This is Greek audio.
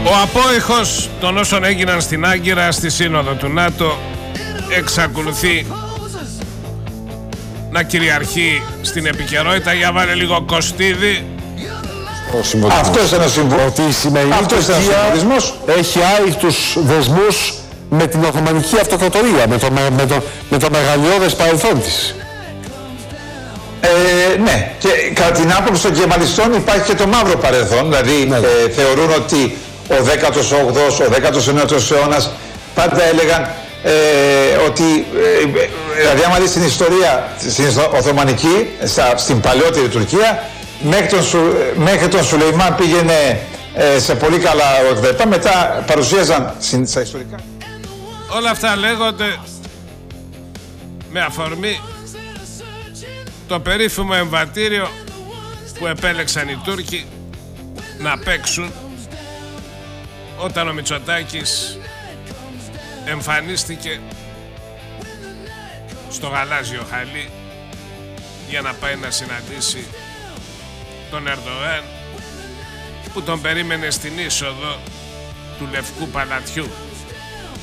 Ο απόϊχος των όσων έγιναν στην Άγκυρα στη σύνοδο του ΝΑΤΟ εξακολουθεί να κυριαρχεί στην επικαιρότητα. Για βάλε λίγο Κωστίδη. Αυτό είναι ο συμβολισμός. Ότι η σημερινή Τουρκία έχει άρικτους δεσμούς με την Οθωμανική Αυτοκρατορία, με το μεγαλειώδες παρελθόν της. Ναι, και κατά την άποψη των κεμαλιστών υπάρχει και το μαύρο παρελθόν. Δηλαδή θεωρούν ότι ο 18ος, ο 19ος αιώνας πάντα έλεγαν ότι δηλαδή άμα δεις την ιστορία στην Οθωμανική, στην παλαιότερη Τουρκία, μέχρι τον Σουλεϊμάν πήγαινε σε πολύ καλά ορκδετά, μετά παρουσίαζαν στα ιστορικά. Όλα αυτά λέγονται με αφορμή το περίφημο εμβατήριο που επέλεξαν οι Τούρκοι να παίξουν όταν ο Μητσοτάκης εμφανίστηκε στο γαλάζιο χαλί για να πάει να συναντήσει τον Ερντογάν που τον περίμενε στην είσοδο του Λευκού Παλατιού.